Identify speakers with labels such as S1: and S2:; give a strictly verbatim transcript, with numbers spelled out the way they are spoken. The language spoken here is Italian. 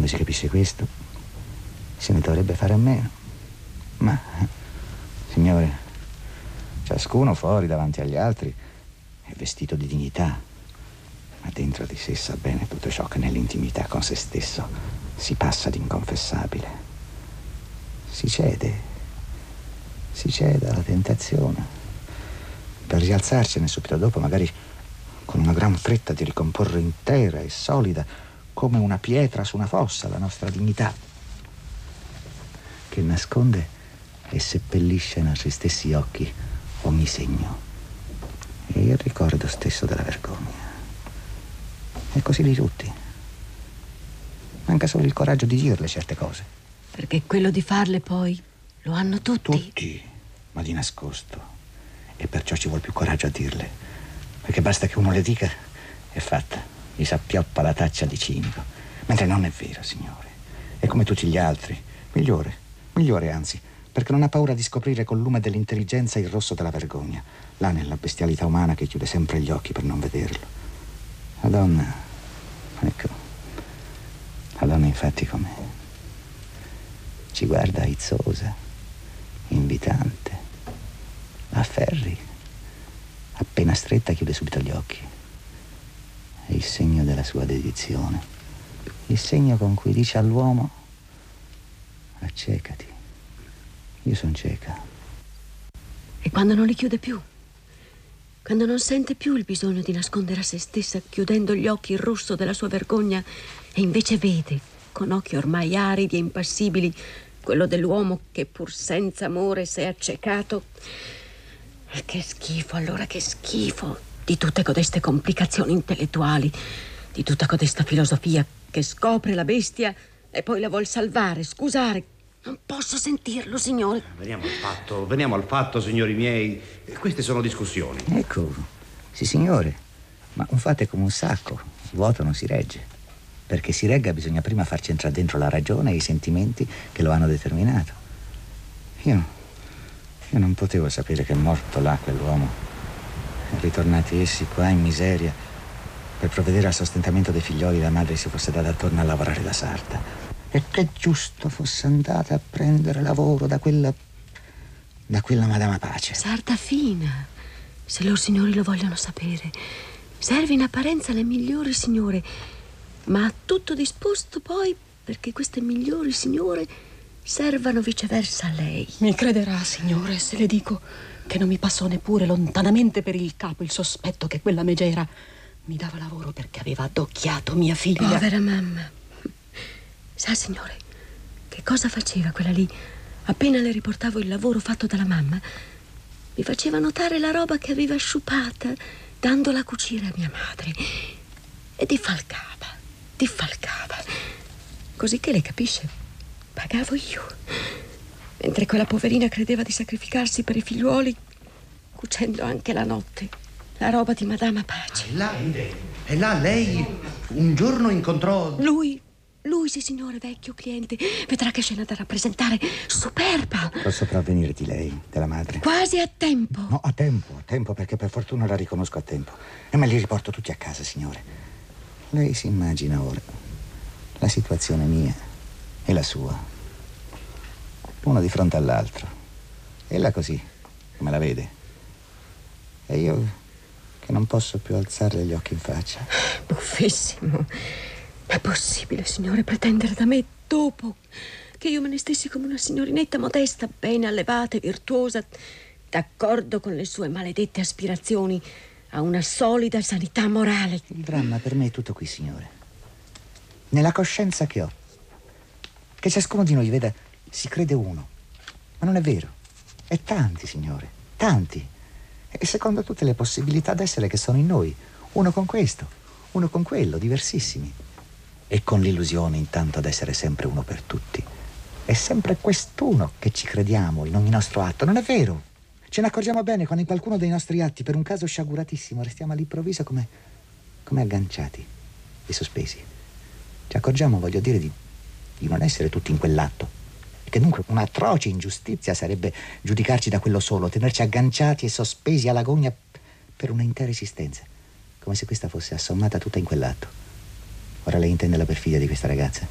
S1: quando si capisce questo, se ne dovrebbe fare a meno. Ma, signore, ciascuno fuori davanti agli altri è vestito di dignità, ma dentro di sé sa bene tutto ciò che nell'intimità con se stesso si passa d'inconfessabile. Si cede, si cede alla tentazione, per rialzarsene subito dopo, magari con una gran fretta di ricomporre intera e solida, come una pietra su una fossa, la nostra dignità, che nasconde e seppellisce ai nostri stessi occhi ogni segno e il ricordo stesso della vergogna. E così di tutti. Manca solo il coraggio di dirle certe cose.
S2: Perché quello di farle poi lo hanno tutti.
S1: Tutti, ma di nascosto. E perciò ci vuol più coraggio a dirle. Perché basta che uno le dica, è fatta. Gli s'appioppa la taccia di cinico. Mentre non è vero, signore. È come tutti gli altri. Migliore, migliore anzi. Perché non ha paura di scoprire col lume dell'intelligenza il rosso della vergogna. Là nella bestialità umana che chiude sempre gli occhi per non vederlo. La donna, ecco, la donna infatti com'è? Ci guarda aizzosa, invitante, la afferri, appena stretta chiude subito gli occhi. È il segno della sua dedizione, il segno con cui dice all'uomo: accecati, io sono cieca.
S2: E quando non li chiude più? Quando non sente più il bisogno di nascondere a se stessa, chiudendo gli occhi il rosso della sua vergogna, e invece vede, con occhi ormai aridi e impassibili, quello dell'uomo che pur senza amore si è accecato. Che schifo, allora, che schifo di tutte codeste complicazioni intellettuali, di tutta codesta filosofia che scopre la bestia e poi la vuol salvare, scusare. Non posso sentirlo, signore.
S3: Veniamo al fatto, veniamo al fatto, signori miei. Queste sono discussioni.
S1: Ecco, sì, signore, ma un fatto è come un sacco, vuoto non si regge. Perché si regga bisogna prima farci entrare dentro la ragione e i sentimenti che lo hanno determinato. Io, io non potevo sapere che è morto là quell'uomo, e ritornati essi qua in miseria per provvedere al sostentamento dei figlioli, la madre si fosse data attorno a lavorare da sarta. E che giusto fosse andata a prendere lavoro da quella... da quella Madama Pace.
S2: Sarta fina, se loro signori lo vogliono sapere. Serve in apparenza le migliori signore, ma ha tutto disposto poi perché queste migliori signore servano viceversa a lei.
S4: Mi crederà, signore, se le dico che non mi passò neppure lontanamente per il capo il sospetto che quella megera mi dava lavoro perché aveva addocchiato mia figlia.
S2: Povera mamma. Sa, signore, che cosa faceva quella lì? Appena le riportavo il lavoro fatto dalla mamma, mi faceva notare la roba che aveva sciupata, dandola a cucire a mia madre. E diffalcava, diffalcava. Così che lei capisce, pagavo io. Mentre quella poverina credeva di sacrificarsi per i figliuoli, cucendo anche la notte la roba di Madama Pace.
S3: E là, e là lei un giorno incontrò...
S2: Lui... Lui, sì, signore, vecchio cliente. Vedrà che scena da rappresentare, superba.
S1: Posso sopravvenire di lei, della madre?
S2: Quasi a tempo.
S1: No, a tempo, a tempo, perché per fortuna la riconosco a tempo. E me li riporto tutti a casa, signore. Lei si immagina ora la situazione mia e la sua, uno di fronte all'altro. Ella così, come la vede. E io che non posso più alzarle gli occhi in faccia.
S2: Buffissimo. È possibile, signore, pretendere da me, dopo che io me ne stessi come una signorinetta modesta, bene allevata e virtuosa, d'accordo con le sue maledette aspirazioni a una solida sanità morale?
S1: Il dramma per me è tutto qui, signore. Nella coscienza che ho. Che ciascuno di noi, veda, si crede uno. Ma non è vero. E tanti, signore, tanti. E secondo tutte le possibilità d'essere che sono in noi. Uno con questo, uno con quello, diversissimi. E con l'illusione intanto d'essere sempre uno per tutti. È sempre quest'uno che ci crediamo in ogni nostro atto, non è vero? Ce ne accorgiamo bene quando in qualcuno dei nostri atti, per un caso sciaguratissimo, restiamo all'improvviso come, come agganciati e sospesi. Ci accorgiamo, voglio dire, di, di non essere tutti in quell'atto. E che dunque un'atroce ingiustizia sarebbe giudicarci da quello solo, tenerci agganciati e sospesi alla gogna per un'intera esistenza, come se questa fosse assommata tutta in quell'atto. Ora lei intende la perfidia di questa ragazza?